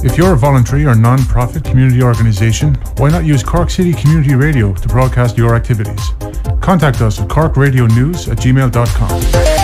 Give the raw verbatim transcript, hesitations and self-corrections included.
If you're a voluntary or non-profit community organisation, why not use Cork City Community Radio to broadcast your activities? Contact us at cork radio news at gmail dot com.